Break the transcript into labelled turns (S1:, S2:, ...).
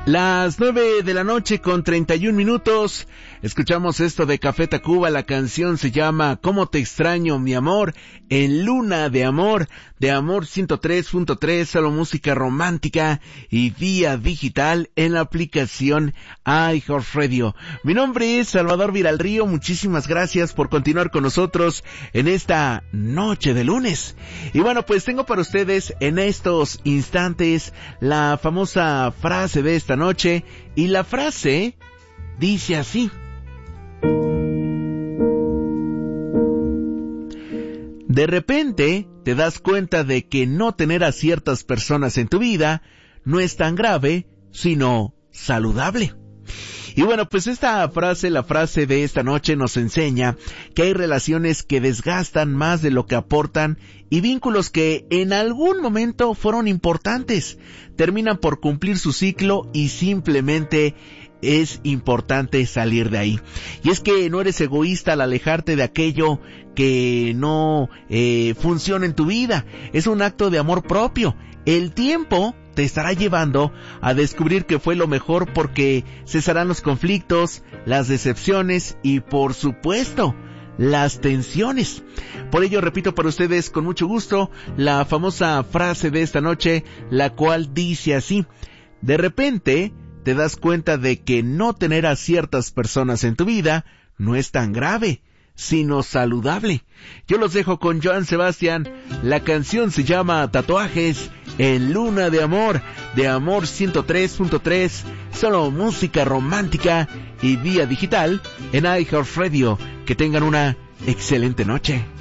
S1: Las 9 de la noche con 31 minutos. Escuchamos esto de Café Tacuba. La canción se llama ¿Cómo te extraño, mi amor? En Luna de Amor 103.3, solo música romántica y vía digital en la aplicación iHeartRadio. Mi nombre es Salvador Viralrío. Muchísimas gracias por continuar con nosotros en esta noche de lunes. Y bueno, pues tengo para ustedes en estos instantes la famosa frase de esta noche, y la frase dice así: de repente te das cuenta de que no tener a ciertas personas en tu vida no es tan grave, sino saludable. Y bueno, pues esta frase, la frase de esta noche, nos enseña que hay relaciones que desgastan más de lo que aportan y vínculos que en algún momento fueron importantes, terminan por cumplir su ciclo y simplemente es importante salir de ahí. Y es que no eres egoísta al alejarte de aquello que no funciona en tu vida. Es un acto de amor propio. El tiempo te estará llevando a descubrir que fue lo mejor, porque cesarán los conflictos, las decepciones y, por supuesto, las tensiones. Por ello repito para ustedes con mucho gusto la famosa frase de esta noche, la cual dice así: de repente te das cuenta de que no tener a ciertas personas en tu vida no es tan grave, sino saludable. Yo los dejo con Joan Sebastián. La canción se llama Tatuajes en Luna de Amor 103.3, solo música romántica y vía digital en iHeartRadio. Que tengan una excelente noche.